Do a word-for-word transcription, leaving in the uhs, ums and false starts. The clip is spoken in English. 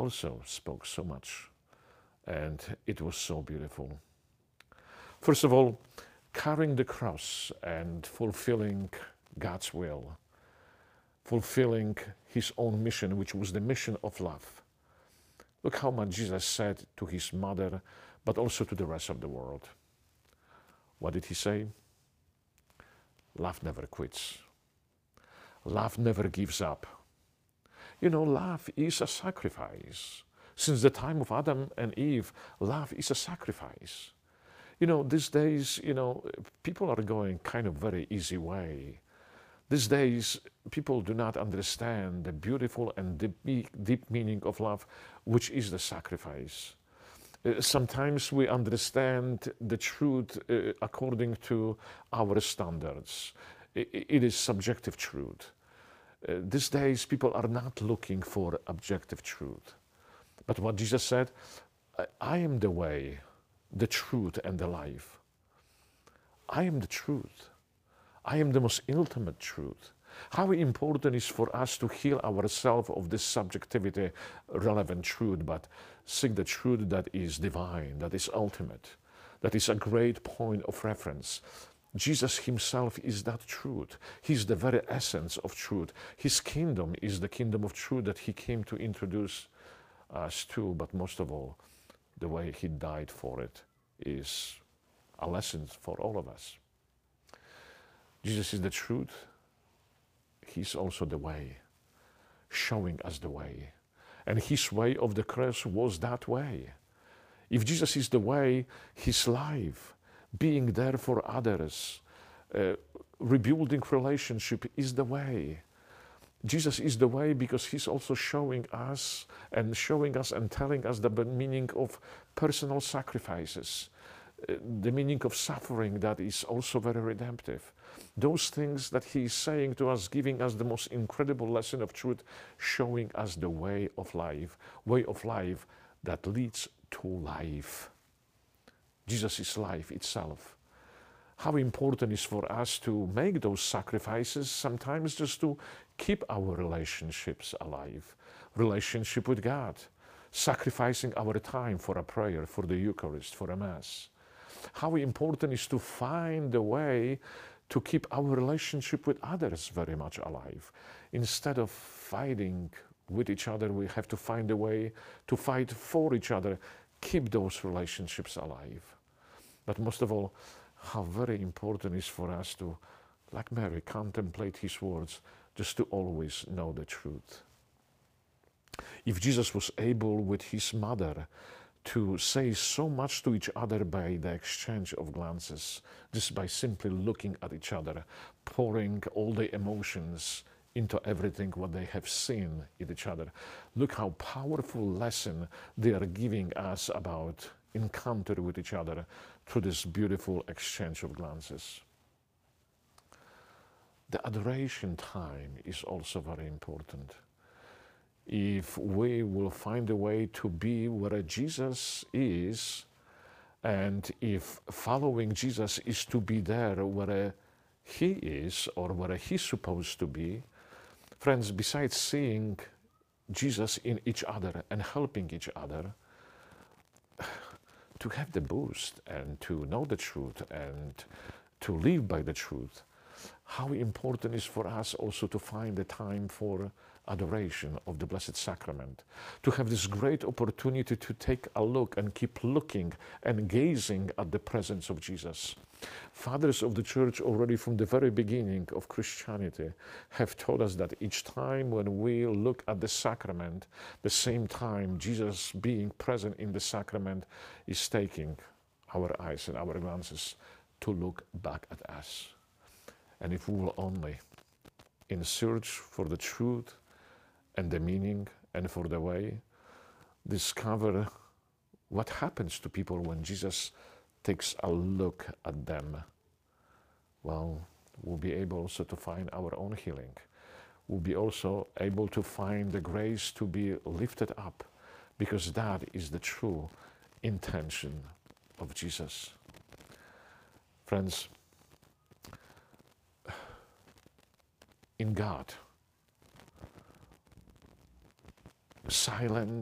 also spoke so much, and it was so beautiful. First of all, carrying the cross and fulfilling God's will, fulfilling his own mission, which was the mission of love. Look how much Jesus said to his mother, but also to the rest of the world. What did he say? Love never quits. Love never gives up. You know, love is a sacrifice. Since the time of Adam and Eve, love is a sacrifice. You know, these days, you know, people are going kind of very easy way. These days, people do not understand the beautiful and deep, deep meaning of love, which is the sacrifice. Uh, sometimes we understand the truth uh, according to our standards. I, it is subjective truth. Uh, these days, people are not looking for objective truth. But what Jesus said, I, I am the way, the truth, and the life. I am the truth. I am the most ultimate truth. How important is for us to heal ourselves of this subjectivity, relevant truth, but seek the truth that is divine, that is ultimate, that is a great point of reference. Jesus himself is that truth. He's the very essence of truth. His kingdom is the kingdom of truth that he came to introduce us to, but most of all, the way he died for it is a lesson for all of us. Jesus is the truth. He's also the way, showing us the way. And his way of the cross was that way. If Jesus is the way, his life, being there for others, uh, rebuilding relationship is the way. Jesus is the way because he's also showing us and showing us and telling us the meaning of personal sacrifices, uh, the meaning of suffering that is also very redemptive. Those things that he is saying to us, giving us the most incredible lesson of truth, showing us the way of life, way of life that leads to life. Jesus is life itself. How important is for us to make those sacrifices, sometimes just to keep our relationships alive, relationship with God, sacrificing our time for a prayer, for the Eucharist, for a Mass. How important is to find a way to keep our relationship with others very much alive. Instead of fighting with each other, we have to find a way to fight for each other, keep those relationships alive. But most of all, how very important is for us to, like Mary, contemplate his words, just to always know the truth. If Jesus was able with his mother to say so much to each other by the exchange of glances, just by simply looking at each other, pouring all the emotions into everything what they have seen in each other. Look how powerful lesson they are giving us about encounter with each other through this beautiful exchange of glances. The adoration time is also very important. If we will find a way to be where Jesus is, and if following Jesus is to be there where he is or where he's supposed to be, friends, besides seeing Jesus in each other and helping each other, to have the boost and to know the truth and to live by the truth, how important is for us also to find the time for adoration of the Blessed Sacrament, to have this great opportunity to take a look and keep looking and gazing at the presence of Jesus. Fathers of the Church already from the very beginning of Christianity have told us that each time when we look at the sacrament, the same time Jesus being present in the sacrament is taking our eyes and our glances to look back at us. And if we will only, in search for the truth and the meaning and for the way, discover what happens to people when Jesus takes a look at them, well, we'll be able also to find our own healing. We'll be also able to find the grace to be lifted up, because that is the true intention of Jesus. Friends, in God, silent